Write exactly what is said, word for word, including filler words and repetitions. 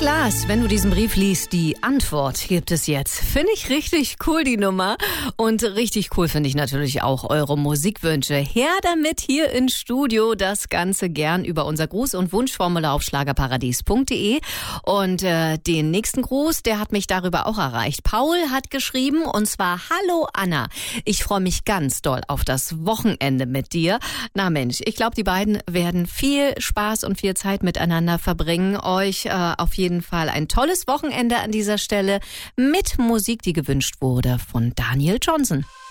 Lars, wenn du diesen Brief liest, die Antwort gibt es jetzt. Finde ich richtig cool, die Nummer. Und richtig cool finde ich natürlich auch eure Musikwünsche. Her damit hier ins Studio, das Ganze gern über unser Gruß- und Wunschformular auf schlagerparadies punkt de. Und äh, den nächsten Gruß, der hat mich darüber auch erreicht. Paul hat geschrieben, und zwar: Hallo Anna, ich freue mich ganz doll auf das Wochenende mit dir. Na Mensch, ich glaube, die beiden werden viel Spaß und viel Zeit miteinander verbringen. Euch äh, auf jeden Fall ein tolles Wochenende an dieser Stelle mit Musik, die gewünscht wurde von Daniel Johnson.